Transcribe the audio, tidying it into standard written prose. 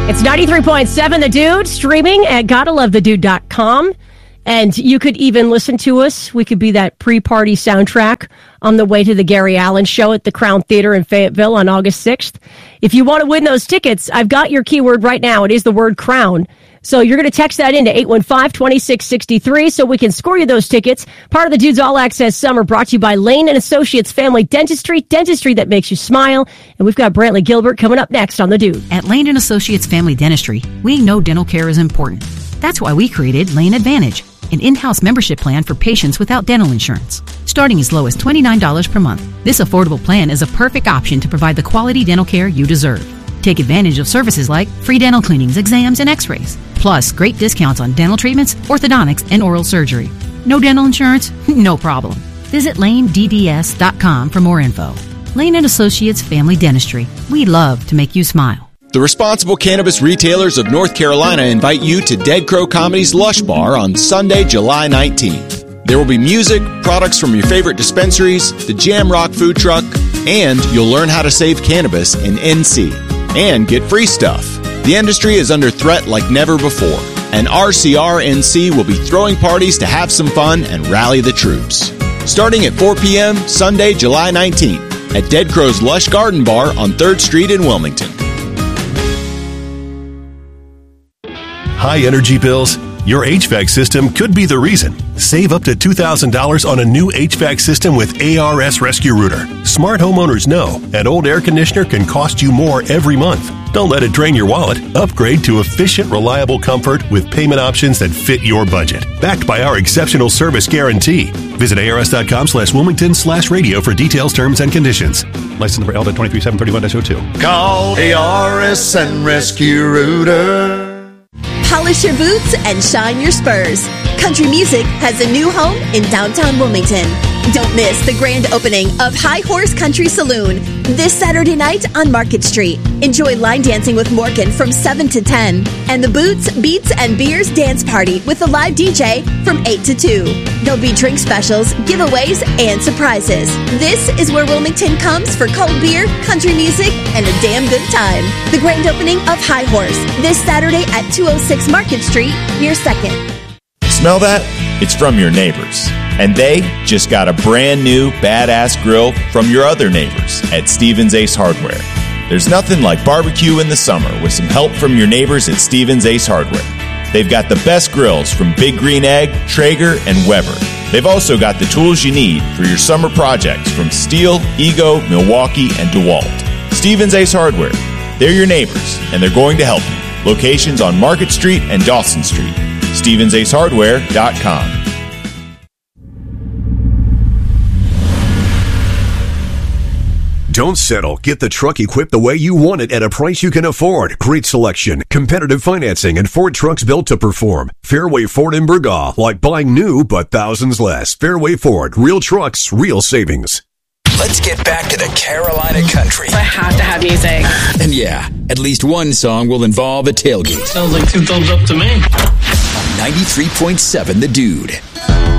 It's 93.7 The Dude, streaming at gottalovethedude.com. And you could even listen to us. We could be that pre-party soundtrack on the way to the Gary Allen Show at the Crown Theater in Fayetteville on August 6th. If you want to win those tickets, I've got your keyword right now. It is the word Crown. So you're going to text that in to 815-2663 so we can score you those tickets. Part of the Dude's All Access Summer brought to you by Lane & Associates Family Dentistry, dentistry that makes you smile. And we've got Brantley Gilbert coming up next on The Dude. At Lane & Associates Family Dentistry, we know dental care is important. That's why we created Lane Advantage, an in-house membership plan for patients without dental insurance. Starting as low as $29 per month, this affordable plan is a perfect option to provide the quality dental care you deserve. Take advantage of services like free dental cleanings, exams, and x-rays. Plus, great discounts on dental treatments, orthodontics, and oral surgery. No dental insurance? No problem. Visit lanedds.com for more info. Lane & Associates Family Dentistry. We love to make you smile. The responsible cannabis retailers of North Carolina invite you to Dead Crow Comedy's Lush Bar on Sunday, July 19th. There will be music, products from your favorite dispensaries, the Jam Rock food truck, and you'll learn how to save cannabis in NC and get free stuff. The industry is under threat like never before, and RCR-NC will be throwing parties to have some fun and rally the troops. Starting at 4 p.m. Sunday, July 19th at Dead Crow's Lush Garden Bar on 3rd Street in Wilmington. High energy bills? Your HVAC system could be the reason. Save up to $2,000 on a new HVAC system with ARS Rescue Rooter. Smart homeowners know an old air conditioner can cost you more every month. Don't let it drain your wallet. Upgrade to efficient, reliable comfort with payment options that fit your budget. Backed by our exceptional service guarantee. Visit ars.com/Wilmington/radio for details, terms, and conditions. License number LDA 23731-02. Call ARS and Rescue Rooter. Polish your boots and shine your spurs. Country music has a new home in downtown Wilmington. Don't miss the grand opening of High Horse Country Saloon this Saturday night on Market Street. Enjoy line dancing with Morgan from 7 to 10 and the Boots, Beats, and Beers dance party with a live DJ from 8 to 2. There'll be drink specials, giveaways, and surprises. This is where Wilmington comes for cold beer, country music, and a damn good time. The grand opening of High Horse this Saturday at 206 Market Street, near 2nd. Smell that? It's from your neighbors. And they just got a brand new badass grill from your other neighbors at Stevens Ace Hardware. There's nothing like barbecue in the summer with some help from your neighbors at Stevens Ace Hardware. They've got the best grills from Big Green Egg, Traeger, and Weber. They've also got the tools you need for your summer projects from Stihl, Ego, Milwaukee, and DeWalt. Stevens Ace Hardware. They're your neighbors, and they're going to help you. Locations on Market Street and Dawson Street. StevensAceHardware.com. Don't settle. Get the truck equipped the way you want it at a price you can afford. Great selection, competitive financing, and Ford trucks built to perform. Fairway Ford in Burgaw. Like buying new, but thousands less. Fairway Ford. Real trucks, real savings. Let's get back to the Carolina country. I have to have music. And yeah, at least one song will involve a tailgate. Sounds like two thumbs up to me. 93.7 The Dude.